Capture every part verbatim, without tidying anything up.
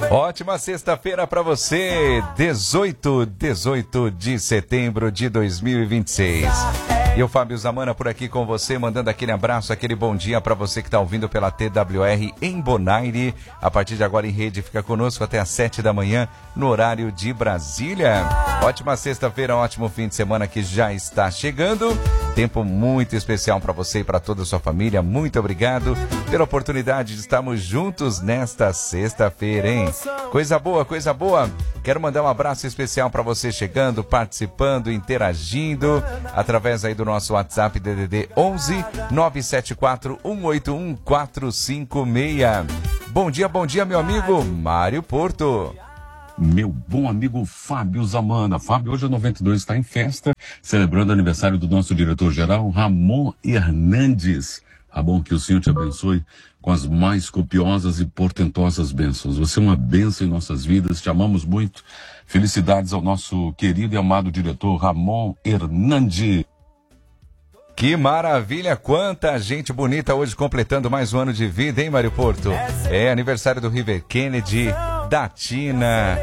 Ótima sexta-feira para você, dezoito, dezoito de setembro de dois mil e vinte e seis. E o Fábio Zamana por aqui com você, mandando aquele abraço, aquele bom dia para você que está ouvindo pela T W R em Bonaire. A partir de agora em rede, fica conosco até às sete da manhã, no horário de Brasília. Ótima sexta-feira, ótimo fim de semana que já está chegando. Tempo muito especial para você e para toda a sua família. Muito obrigado pela oportunidade de estarmos juntos nesta sexta-feira, hein? Coisa boa, coisa boa. Quero mandar um abraço especial para você chegando, participando, interagindo, através aí do nosso WhatsApp D D D onze nove sete quatro um oito um quatro cinco seis. Bom dia, bom dia, meu amigo Mário Porto. Meu bom amigo Fábio Zamana. Fábio, hoje é noventa e dois, está em festa, celebrando o aniversário do nosso diretor-geral, Ramon Hernandes. Ramon, que o Senhor te abençoe com as mais copiosas e portentosas bênçãos. Você é uma bênção em nossas vidas, te amamos muito. Felicidades ao nosso querido e amado diretor, Ramon Hernandes. Que maravilha, quanta gente bonita hoje completando mais um ano de vida, hein, Mário Porto? É aniversário do River Kennedy, da Tina,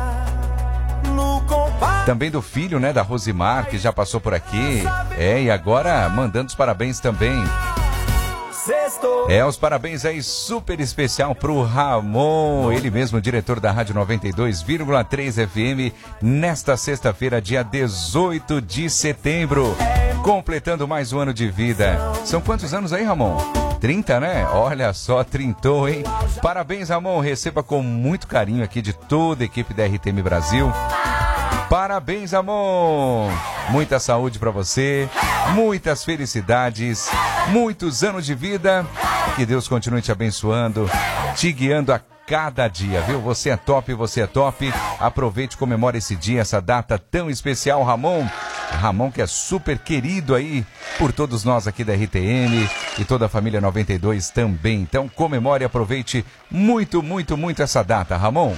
também do filho, né, da Rosimar, que já passou por aqui. É, e agora mandando os parabéns também. É, os parabéns aí super especial pro Ramon, ele mesmo, diretor da Rádio noventa e dois vírgula três F M, nesta sexta-feira, dia dezoito de setembro, completando mais um ano de vida. São quantos anos aí, Ramon? trinta, né? Olha só, trintou, hein? Parabéns, Ramon, receba com muito carinho aqui de toda a equipe da R T M Brasil. Parabéns, Ramon! Muita saúde pra você, muitas felicidades, muitos anos de vida. Que Deus continue te abençoando, te guiando a cada dia, viu? Você é top, você é top. Aproveite e comemore esse dia, essa data tão especial, Ramon. Ramon, que é super querido aí por todos nós aqui da R T M e toda a família noventa e dois também. Então comemore e aproveite muito, muito, muito essa data, Ramon.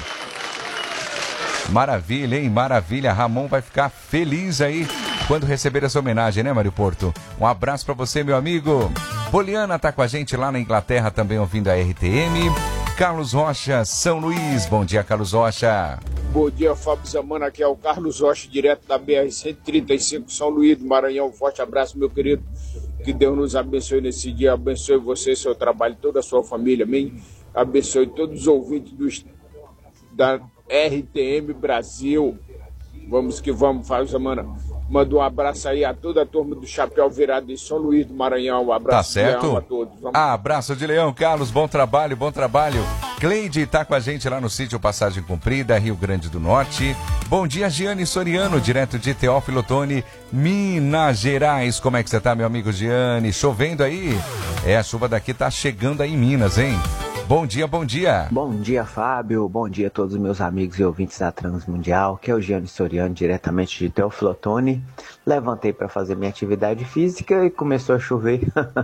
Maravilha, hein? Maravilha. Ramon vai ficar feliz aí quando receber essa homenagem, né, Mário Porto? Um abraço pra você, meu amigo. Poliana tá com a gente lá na Inglaterra também ouvindo a R T M. Carlos Rocha, São Luís. Bom dia, Carlos Rocha. Bom dia, Fábio Zamana. Aqui é o Carlos Rocha, direto da B R cento e trinta e cinco, São Luís do Maranhão. Forte abraço, meu querido. Que Deus nos abençoe nesse dia. Abençoe você, seu trabalho, toda a sua família. Amém. Abençoe todos os ouvintes dos, da R T M Brasil. Vamos que vamos, Fábio Zamana. Manda um abraço aí a toda a turma do Chapéu Virado em São Luís do Maranhão. Um abraço tá certo. de leão a todos. Vamos... Ah, abraço de leão, Carlos. Bom trabalho, bom trabalho. Cleide está com a gente lá no sítio Passagem Cumprida, Rio Grande do Norte. Bom dia, Giane Soriano, direto de Teófilo Otoni, Minas Gerais. Como é que você tá, meu amigo Giane? Chovendo aí? É, a chuva daqui tá chegando aí em Minas, hein? Bom dia, bom dia. Bom dia, Fábio. Bom dia a todos os meus amigos e ouvintes da Transmundial, que é o Gianni Soriano, diretamente de Teófilo Otoni. Levantei para fazer minha atividade física e começou a chover.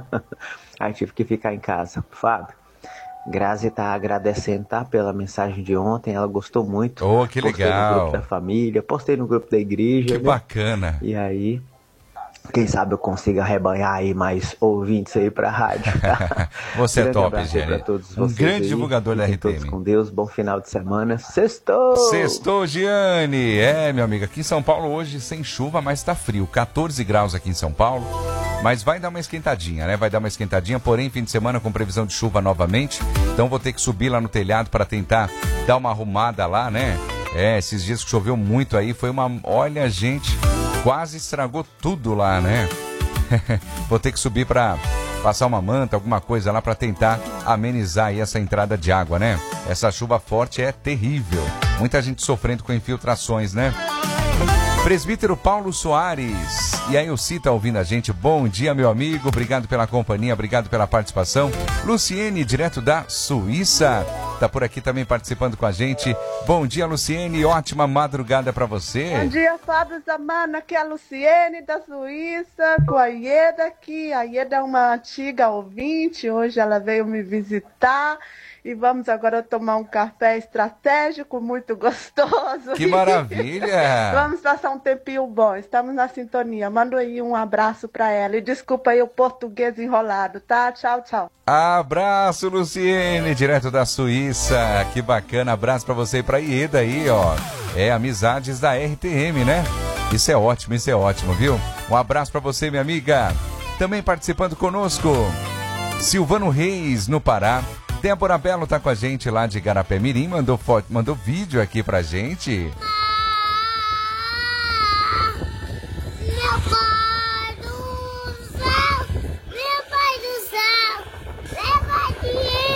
Aí tive que ficar em casa. Fábio, Grazi tá agradecendo, tá, pela mensagem de ontem. Ela gostou muito. Oh, que legal. Postei no grupo da família, postei no grupo da igreja. Que né? bacana. E aí... quem sabe eu consiga arrebanhar aí mais ouvintes aí pra rádio. Tá? Você é top, Giane. Um grande aí. divulgador da R T M. Todos com Deus, bom final de semana. Sextou! Sextou, Giane! É, meu amigo, aqui em São Paulo hoje sem chuva, mas tá frio. quatorze graus aqui em São Paulo. Mas vai dar uma esquentadinha, né? Vai dar uma esquentadinha, porém, fim de semana com previsão de chuva novamente. Então vou ter que subir lá no telhado para tentar dar uma arrumada lá, né? É, esses dias que choveu muito aí, foi uma... olha, gente... quase estragou tudo lá, né? Vou ter que subir para passar uma manta, alguma coisa lá para tentar amenizar aí essa entrada de água, né? Essa chuva forte é terrível. Muita gente sofrendo com infiltrações, né? Presbítero Paulo Soares. E aí o Cita ouvindo a gente. Bom dia, meu amigo. Obrigado pela companhia, obrigado pela participação. Luciene, direto da Suíça, tá por aqui também participando com a gente. Bom dia, Luciene. Ótima madrugada para você. Bom dia, Fábio Zamana. Aqui é a Luciene da Suíça, com a Ieda aqui. A Ieda é uma antiga ouvinte. Hoje ela veio me visitar. E vamos agora tomar um café estratégico muito gostoso. Que maravilha! Vamos passar um tempinho bom, estamos na sintonia. Manda aí um abraço para ela. E desculpa aí o português enrolado, tá? Tchau, tchau. Abraço, Luciene, direto da Suíça. Que bacana, abraço pra você e pra Ieda aí, ó. É amizades da R T M, né? Isso é ótimo, isso é ótimo, viu? Um abraço pra você, minha amiga. Também participando conosco, Silvano Reis, no Pará. Débora Belo tá com a gente lá de Garapé Mirim, mandou foto, mandou vídeo aqui pra gente.